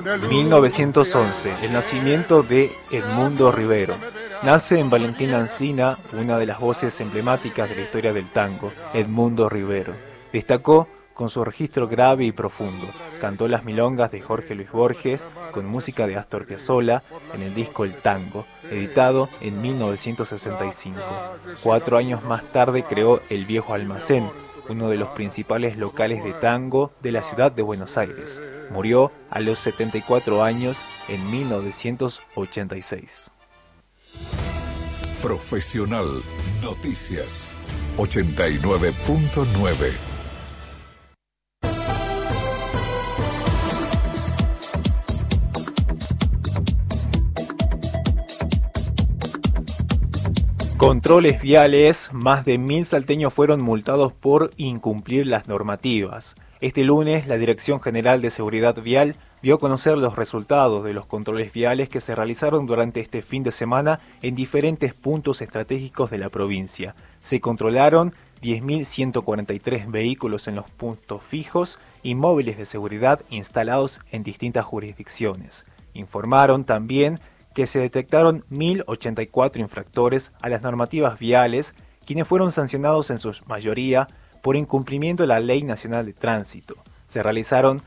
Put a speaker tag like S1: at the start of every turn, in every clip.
S1: 1911, el nacimiento de Edmundo Rivero. Nace en Valentín Alsina, una de las voces emblemáticas de la historia del tango, Edmundo Rivero. Destacó con su registro grave y profundo. Cantó las milongas de Jorge Luis Borges con música de Astor Piazzolla en el disco El Tango, editado en 1965. 4 años más tarde creó El Viejo Almacén, uno de los principales locales de tango de la ciudad de Buenos Aires. Murió a los 74 años en 1986.
S2: Profesional Noticias 89.9.
S1: Controles viales, más de 1000 salteños fueron multados por incumplir las normativas. Este lunes, la Dirección General de Seguridad Vial dio a conocer los resultados de los controles viales que se realizaron durante este fin de semana en diferentes puntos estratégicos de la provincia. Se controlaron 10.143 vehículos en los puntos fijos y móviles de seguridad instalados en distintas jurisdicciones. Informaron también que se detectaron 1.084 infractores a las normativas viales, quienes fueron sancionados en su mayoría por incumplimiento de la Ley Nacional de Tránsito. Se realizaron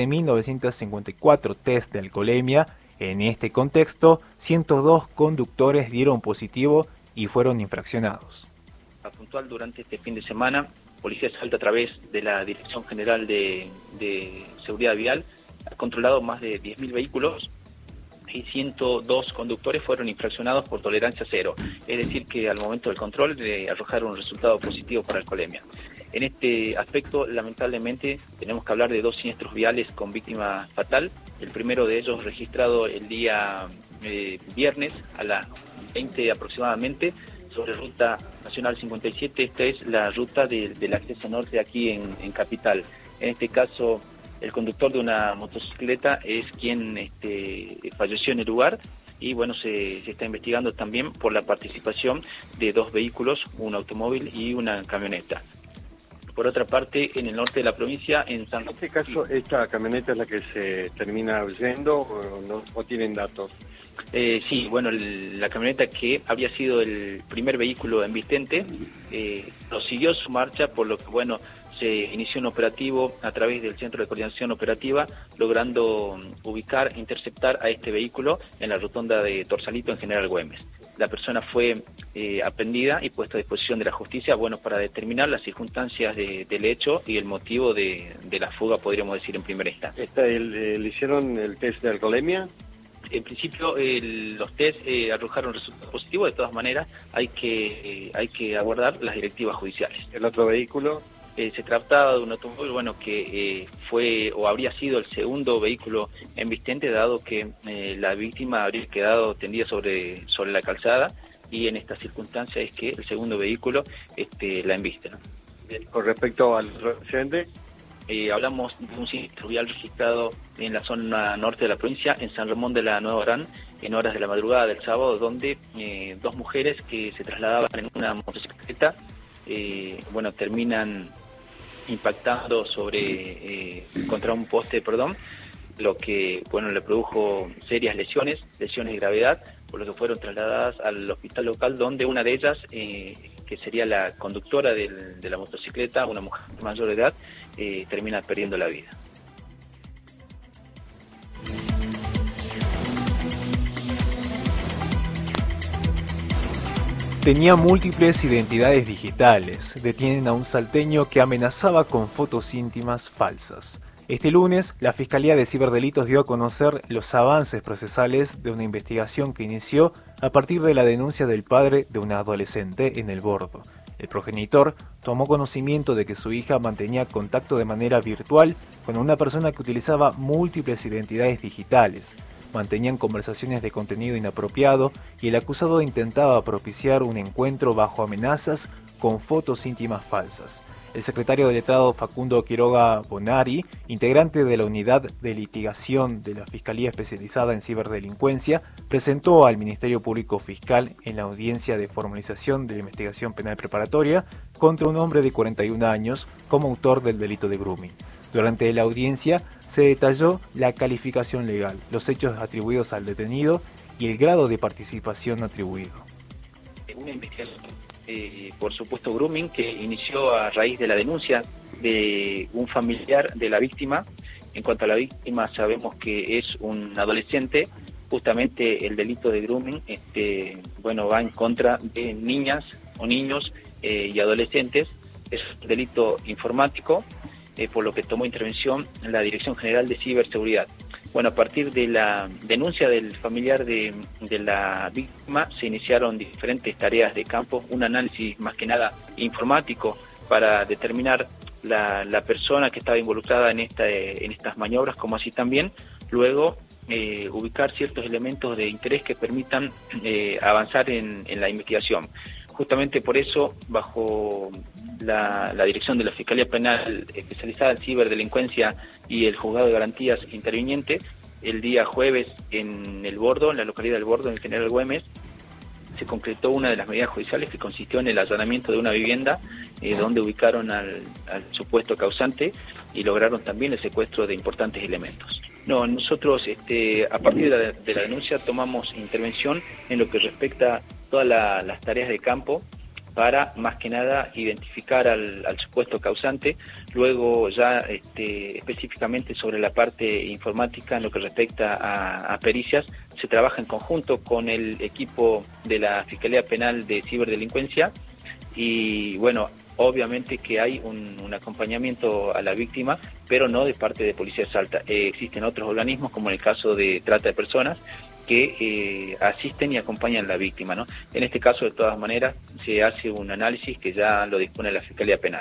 S1: 7.954 test de alcoholemia. En este contexto, 102 conductores dieron positivo y fueron infraccionados.
S3: Puntual durante este fin de semana, Policía Salta, a través de la Dirección General de Seguridad Vial, ha controlado más de 10.000 vehículos y 102 conductores fueron infraccionados por tolerancia cero, es decir que al momento del control arrojaron un resultado positivo para alcoholemia. En este aspecto, lamentablemente, tenemos que hablar de 2 siniestros viales con víctima fatal. El primero de ellos registrado el día viernes a las 20 aproximadamente, sobre Ruta Nacional 57, esta es la ruta del acceso norte aquí en Capital. En este caso, el conductor de una motocicleta es quien falleció en el lugar y bueno, se está investigando también por la participación de 2 vehículos, un automóvil y una camioneta. Por otra parte, en el norte de la provincia, en San...
S4: En este caso, ¿esta camioneta es la que se termina yendo o tienen datos?
S3: Sí, bueno, la camioneta que había sido el primer vehículo embistente prosiguió su marcha, por lo que, bueno, se inició un operativo a través del Centro de Coordinación Operativa, logrando ubicar e interceptar a este vehículo en la rotonda de Torsalito en General Güemes. La persona fue aprendida y puesta a disposición de la justicia, bueno, para determinar las circunstancias del hecho y el motivo de la fuga, podríamos decir en primera instancia.
S4: ¿Le hicieron el test de alcoholemia?
S3: En principio los test arrojaron resultados positivos. De todas maneras hay que aguardar las directivas judiciales.
S4: ¿El otro vehículo?
S3: Se trataba de un automóvil, bueno, que fue o habría sido el segundo vehículo embistente, dado que la víctima habría quedado tendida sobre la calzada, y en esta circunstancia es que el segundo vehículo la embiste, ¿no?
S4: Con respecto al accidente,
S3: hablamos de un siniestro vial registrado en la zona norte de la provincia, en San Ramón de la Nueva Orán, en horas de la madrugada del sábado, donde 2 mujeres que se trasladaban en una motocicleta, terminan impactando contra un poste, lo que, bueno, le produjo serias lesiones de gravedad, por lo que fueron trasladadas al hospital local, donde una de ellas, que sería la conductora de la motocicleta, una mujer mayor de edad, termina perdiendo la vida.
S1: Tenía múltiples identidades digitales. Detienen a un salteño que amenazaba con fotos íntimas falsas. Este lunes, la Fiscalía de Ciberdelitos dio a conocer los avances procesales de una investigación que inició a partir de la denuncia del padre de una adolescente en El Bordo. El progenitor tomó conocimiento de que su hija mantenía contacto de manera virtual con una persona que utilizaba múltiples identidades digitales. Mantenían conversaciones de contenido inapropiado y el acusado intentaba propiciar un encuentro bajo amenazas con fotos íntimas falsas. El secretario de Letrado Facundo Quiroga Bonari, integrante de la Unidad de Litigación de la Fiscalía Especializada en Ciberdelincuencia, presentó al Ministerio Público Fiscal en la audiencia de formalización de la investigación penal preparatoria contra un hombre de 41 años como autor del delito de grooming. Durante la audiencia se detalló la calificación legal, los hechos atribuidos al detenido y el grado de participación atribuido.
S3: Una investigación por supuesto grooming que inició a raíz de la denuncia de un familiar de la víctima. En cuanto a la víctima, sabemos que es un adolescente. Justamente el delito de grooming va en contra de niñas o niños y adolescentes. Es un delito informático, por lo que tomó intervención la Dirección General de Ciberseguridad. Bueno, a partir de la denuncia del familiar de la víctima se iniciaron diferentes tareas de campo, un análisis más que nada informático para determinar la persona que estaba involucrada en estas maniobras, como así también luego ubicar ciertos elementos de interés que permitan avanzar en la investigación. Justamente por eso, bajo la dirección de la Fiscalía Penal Especializada en Ciberdelincuencia y el Juzgado de Garantías interviniente, el día jueves en El Bordo, en la localidad del Bordo, en el General Güemes, se concretó una de las medidas judiciales que consistió en el allanamiento de una vivienda donde ubicaron al supuesto causante y lograron también el secuestro de importantes elementos. No, nosotros a partir de la denuncia tomamos intervención en lo que respecta a todas las tareas de campo para más que nada identificar al supuesto causante. Luego ya específicamente sobre la parte informática en lo que respecta a pericias, se trabaja en conjunto con el equipo de la Fiscalía Penal de Ciberdelincuencia y bueno, obviamente que hay un acompañamiento a la víctima, pero no de parte de Policía de Salta. Existen otros organismos, como en el caso de trata de personas, que asisten y acompañan a la víctima, ¿no? En este caso, de todas maneras, se hace un análisis que ya lo dispone la Fiscalía Penal.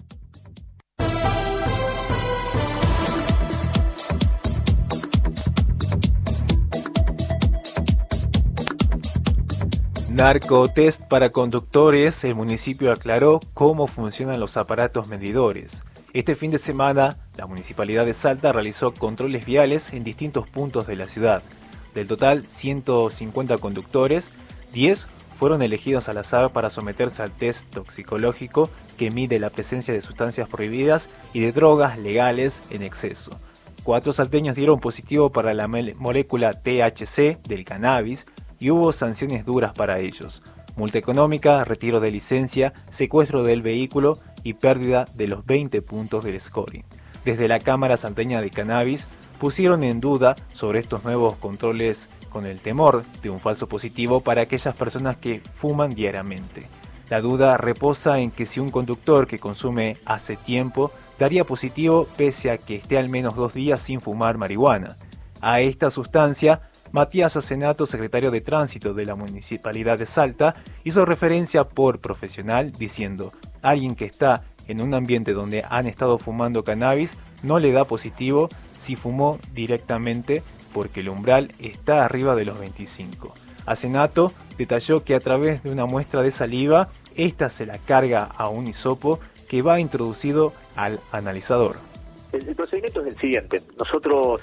S1: Narcotest para conductores. El municipio aclaró cómo funcionan los aparatos medidores. Este fin de semana, la Municipalidad de Salta realizó controles viales en distintos puntos de la ciudad. Del total, 150 conductores, 10 fueron elegidos al azar para someterse al test toxicológico que mide la presencia de sustancias prohibidas y de drogas legales en exceso. 4 salteños dieron positivo para la molécula THC del cannabis y hubo sanciones duras para ellos: multa económica, retiro de licencia, secuestro del vehículo y pérdida de los 20 puntos del scoring. Desde la Cámara Salteña de Cannabis pusieron en duda sobre estos nuevos controles con el temor de un falso positivo para aquellas personas que fuman diariamente. La duda reposa en que si un conductor que consume hace tiempo daría positivo pese a que esté al menos 2 días sin fumar marihuana. A esta sustancia, Matías Acenato, secretario de Tránsito de la Municipalidad de Salta, hizo referencia por profesional diciendo: alguien que está en un ambiente donde han estado fumando cannabis no le da positivo si fumó directamente porque el umbral está arriba de los 25. Acenato detalló que a través de una muestra de saliva, esta se la carga a un hisopo que va introducido al analizador.
S5: El procedimiento es el siguiente. Nosotros,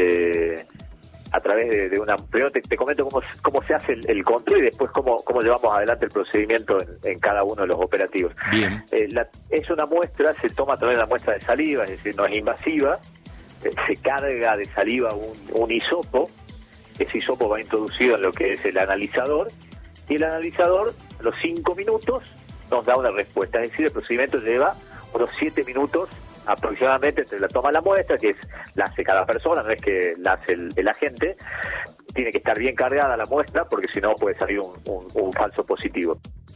S5: a través de una... Primero te comento cómo se hace el control y después cómo llevamos adelante el procedimiento en cada uno de los operativos.
S1: Bien.
S5: Es una muestra, se toma a través de una muestra de saliva, es decir, no es invasiva. Se carga de saliva un hisopo. Ese hisopo va introducido en lo que es el analizador y el analizador a los 5 minutos nos da una respuesta. Es decir, el procedimiento lleva unos 7 minutos aproximadamente entre la toma de la muestra, que la hace cada persona, no es que la hace el agente. Tiene que estar bien cargada la muestra porque si no puede salir un falso positivo.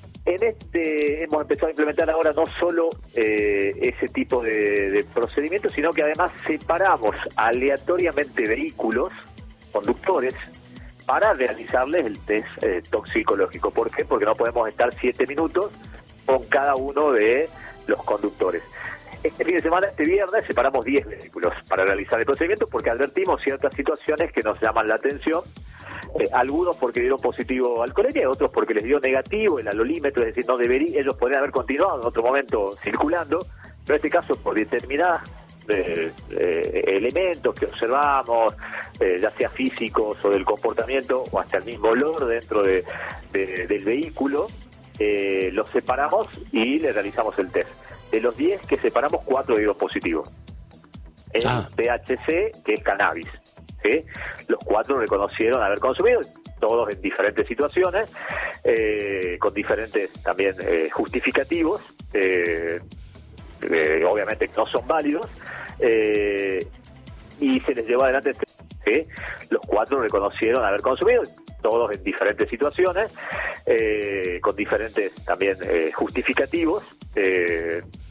S5: Hemos empezado a implementar ahora no solo ese tipo de procedimientos, sino que además separamos aleatoriamente vehículos, conductores, para realizarles el test toxicológico. ¿Por qué? Porque no podemos estar 7 minutos con cada uno de los conductores. Este fin de semana, este viernes, separamos 10 vehículos para realizar el procedimiento porque advertimos ciertas situaciones que nos llaman la atención. Algunos porque dieron positivo alcoholemia y otros porque les dio negativo el alolímetro, es decir, no debería, ellos podrían haber continuado en otro momento circulando, pero en este caso por determinadas elementos que observamos, ya sea físicos o del comportamiento o hasta el mismo olor dentro del vehículo, los separamos y le realizamos el test. De los 10 que separamos, 4 dieron positivo. el THC, que es cannabis. ¿Sí? Los 4 reconocieron haber consumido, todos en diferentes situaciones, con diferentes también justificativos, obviamente no son válidos, y se les llevó adelante. ¿Sí? Los 4 reconocieron haber consumido, todos en diferentes situaciones, con diferentes también justificativos,